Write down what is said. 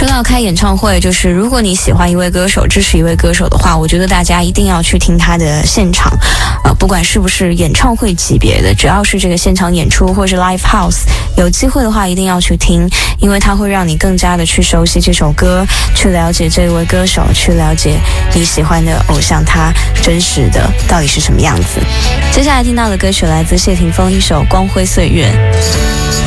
说到开演唱会，就是如果你喜欢一位歌手，支持一位歌手的话，我觉得大家一定要去听他的现场，不管是不是演唱会级别的，只要是这个现场演出或是 live house， 有机会的话一定要去听，因为它会让你更加的去熟悉这首歌，去了解这位歌手，去了解你喜欢的偶像他真实的到底是什么样子。接下来听到的歌曲来自谢霆锋一首《光辉岁月》。